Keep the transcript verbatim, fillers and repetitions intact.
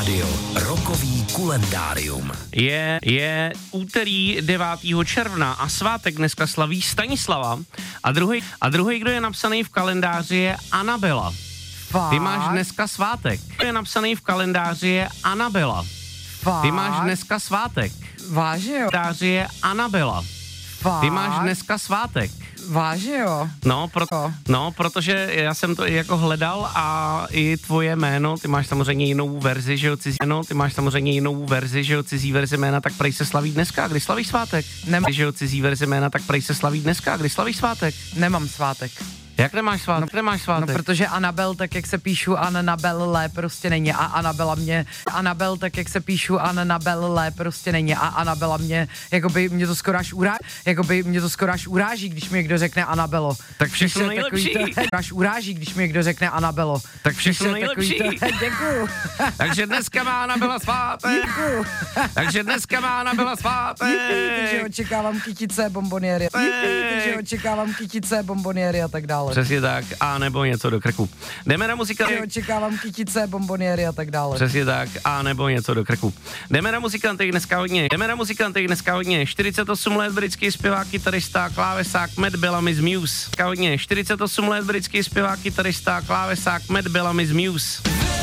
rádio Rokový kulendárium. Je, je úterý devátého června a svátek dneska slaví Stanislava a druhý, a druhý, kdo je napsaný v kalendáři, je Anabela. Fakt? Ty máš dneska svátek. Kdo je napsaný v kalendáři, je Anabela. Fakt? Ty máš dneska svátek. Vážně jo? V kalendáři je Anabela. Fakt? Ty máš dneska svátek. Vážně jo? No, proto, no, protože já jsem to i jako hledal a i tvoje jméno, ty máš samozřejmě jinou verzi, že jo, cizí jméno, ty máš samozřejmě jinou verzi, že jo, cizí verzi jména, tak prej se slaví dneska, kdy slavíš svátek? Nemám. Že jo, cizí verzi jména, tak prej se slaví dneska, kdy slavíš svátek? Nemám svátek. Jak nemáš svátek? No, nemáš svátek? No, protože Anabel, tak jak se píšu Annabelle, prostě není. A Anabela mě, Anabel, tak jak se píšu Annabelle, prostě není. A Anabela mě, jakoby mě to skoro až uráží, jakoby mě to skoro až uráží, když mi někdo řekne Anabelo. Tak všechno nejlepší. To, až uráží, když mi někdo řekne Anabelo. Tak všechno nejlepší. To, děkuju. Takže dneska má Anabela svátek. Děkuju. Takže dneska má Anabela svátek. Takže očekávám kytice, bomboniéry. Takže očekávám kytice, bomboniéry a tak dále. Přesně tak, a nebo něco do krku. Jdeme na muzikanty. Očekávám kytice, bomboniéry a tak dále. Přesně tak, a nebo něco do krku. Jdeme na muzikanty dneska hodně. Jdeme na muzikanty dneska hodně. čtyřicet osm let britský zpěvák, kytarista, klávesák Matt Bellamy z Muse. Dneska hodně. čtyřicet osm let britský zpěvák, kytarista, klávesák Matt Bellamy z Muse.